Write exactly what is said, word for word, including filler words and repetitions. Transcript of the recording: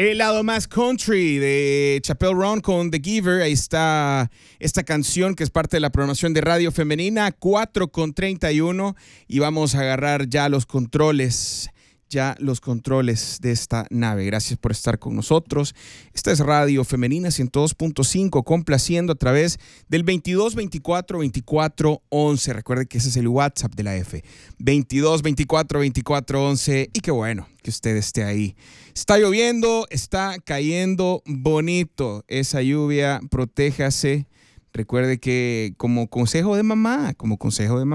El lado más country de Chappell Roan con The Giver. Ahí está esta canción que es parte de la programación de Radio Femenina, cuatro con treinta y uno. Y vamos a agarrar ya los controles, ya los controles de esta nave. Gracias por estar con nosotros. Esta es Radio Femenina ciento dos punto cinco, complaciendo a través del veintidós veinticuatro veinticuatro once. Recuerde que ese es el WhatsApp de la F. veintidós veinticuatro veinticuatro once. Y qué bueno que usted esté ahí. Está lloviendo, está cayendo bonito esa lluvia. Protéjase. Recuerde que como consejo de mamá, como consejo de mamá,